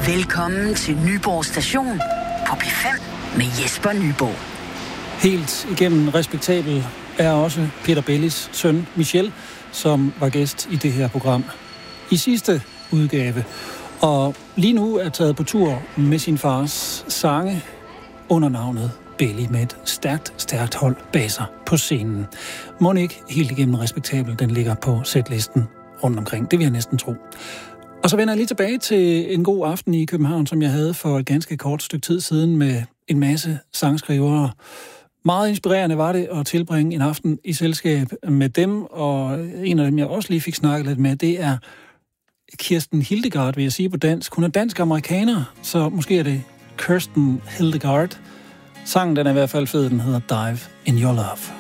Velkommen til Nyborg Station på P5 med Jesper Nyborg. Helt igennem respektabel er også Peter Bellis søn Michel, som var gæst i det her program i sidste udgave. Og lige nu er taget på tur med sin fars sange under navnet Belli med et stærkt hold bag sig på scenen. Må ikke helt igennem respektabel, den ligger på setlisten rundt omkring. Det vil jeg næsten tro. Og så vender jeg lige tilbage til en god aften i København, som jeg havde for et ganske kort stykke tid siden med en masse sangskrivere. Meget inspirerende var det at tilbringe en aften i selskab med dem, og en af dem, jeg også lige fik snakket lidt med, det er Kirsten Hildegard, vil jeg sige på dansk. Hun er dansk-amerikaner, så måske er det Kirsten Hildegard. Sangen, den er i hvert fald fed, den hedder Dive in Your Love.